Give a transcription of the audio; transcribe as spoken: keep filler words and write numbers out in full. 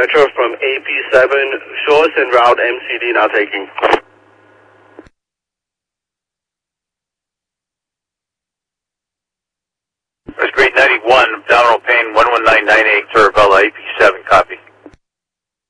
Metro from A P seven, shorts en route, M C D now taking. First grade ninety-one.